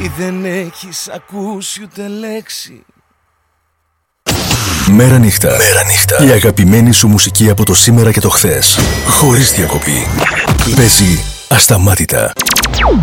Ή δεν έχεις ακούσει ούτε λέξη. Μέρα νύχτα. Η αγαπημένη σου μουσική από το σήμερα και το χθες. Χωρίς διακοπή. Παίζει ασταμάτητα.